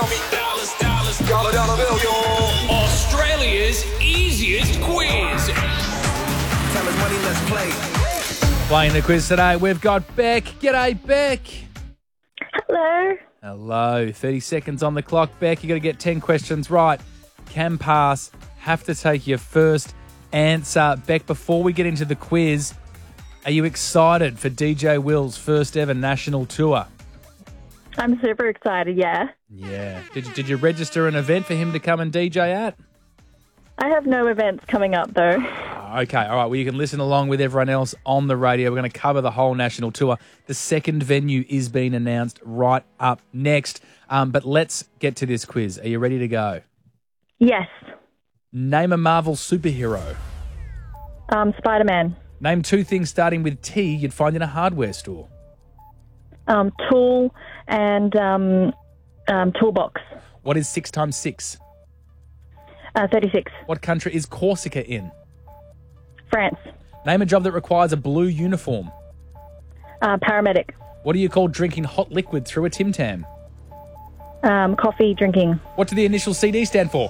Dollar, dollar bill, yo. Australia's easiest quiz. Tell us money, let's play. Playing the quiz today, we've got Beck. G'day, Beck. Hello. Hello. 30 seconds on the clock, Beck. You got to get 10 questions right. Can pass. Have to take your first answer. Beck, before we get into the quiz, are you excited for DJ Will's first ever national tour? I'm super excited, yeah. Yeah. Did you register an event for him to come and DJ at? I have no events coming up, though. Okay, all right. Well, you can listen along with everyone else on the radio. We're going to cover the whole national tour. The second venue is being announced right up next. But let's get to this quiz. Are you ready to go? Yes. Name a Marvel superhero. Spider-Man. Name two things starting with T you'd find in a hardware store. Tool and toolbox. What is 6 times 6? 36. What country is Corsica in? France. Name a job that requires a blue uniform. Paramedic. What do you call drinking hot liquid through a Tim Tam? Coffee, drinking. What do the initial CD stand for?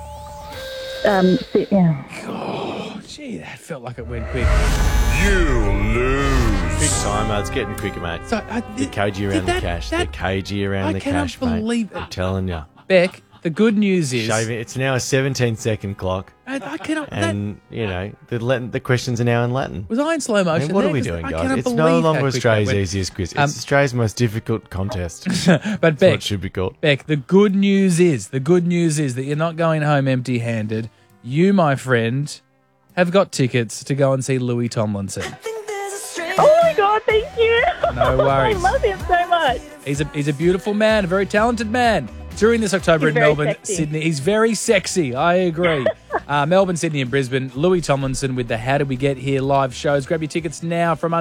Yeah. Oh, gee, that felt like it went quick. You lose. Quick timer. It's getting quicker, mate. So, They're cagey around the cash. They're cagey around the cash, mate. I cannot believe it. I'm telling you. Beck, the good news is... Shaving. It's now a 17-second clock. I cannot... And, you know, the questions are now in Latin. Was I in slow motion? I mean, what there? are we 'Cause doing, I guys? cannot It's believe no how longer quick Australia's that went. easiest quiz. It's Australia's most difficult contest. That's But what Beck, it should be called. Beck, the good news is that you're not going home empty-handed. You, my friend, have got tickets to go and see Louis Tomlinson. Oh, my God, thank you. No worries. I love him so much. He's a beautiful man, a very talented man. During this October He's in very Melbourne, sexy. Sydney, he's very sexy. I agree. Melbourne, Sydney, and Brisbane. Louis Tomlinson with the How Did We Get Here live shows. Grab your tickets now from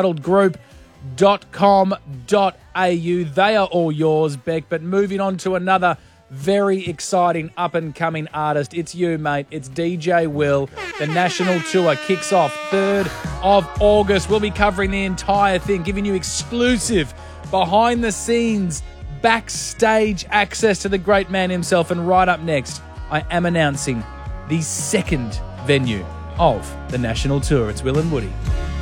untitledgroup.com.au. They are all yours, Beck. But moving on to another very exciting up-and-coming artist. It's you, mate. It's DJ Will. The national tour kicks off 3rd of August. We'll be covering the entire thing, giving you exclusive behind-the-scenes backstage access to the great man himself. And right up next, I am announcing the second venue of the national tour. It's Will and Woody.